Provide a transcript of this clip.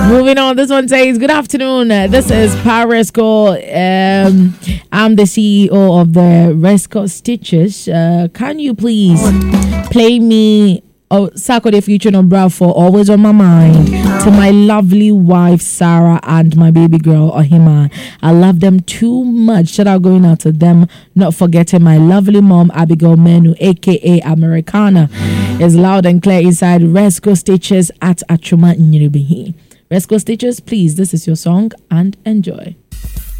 Moving on, this one says, good afternoon. This is Paresco. I'm the CEO of the Resco Stitches. Can you please play me Saturday Future No Bravo, always on my mind, to my lovely wife Sarah and my baby girl Ohima. I love them too much. Shout out going out to them. Not forgetting my lovely mom Abigail Menu, aka Americana, is loud and clear inside Resco Stitches at Achuma Nyiribihi. Resco Stitches, please, this is your song and enjoy.